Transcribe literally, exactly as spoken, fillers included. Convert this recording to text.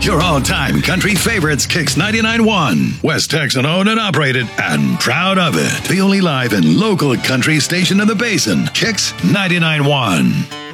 Your all-time country favorites, Kix ninety-nine point one. West Texan owned and operated and proud of it. The only live and local country station in the basin, Kix ninety-nine point one.